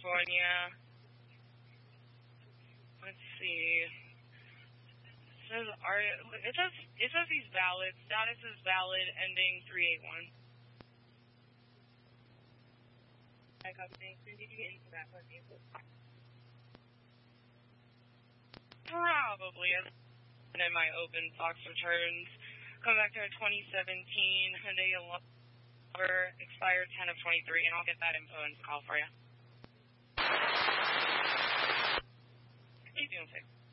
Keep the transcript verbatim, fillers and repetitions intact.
California. Let's see. It says, are, it says, it says he's valid. Status is valid, ending three eight one. I copy. Thanks. When did you get into that one? Probably. And then my open box returns. Come back to a twenty seventeen Hyundai Elantra, expired ten of twenty-three, and I'll get that info and call for you. Keep doing six.